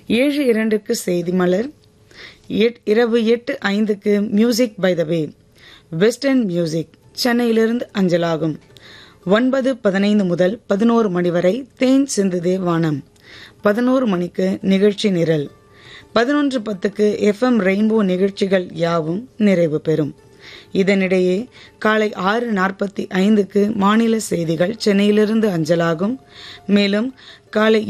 7:02க்கு செய்தி மலர், இரவு 8:05க்கு music by the way western music சென்னையிலிருந்து அஞ்சலாகும். 9:15 முதல் 11 மணி வரை தேன் சிந்துதே வானம். 11 மணிக்கு நிகழ்ச்சி நிரல். 11:10க்கு FM ரெயின்போ நிகழ்ச்சிகள் யாவும் நிறைவு பெறும். இதனிடையே காலை 6:45க்கு மாநில செய்திகள் சென்னையிலிருந்து அஞ்சலாகும். மேலும் காலை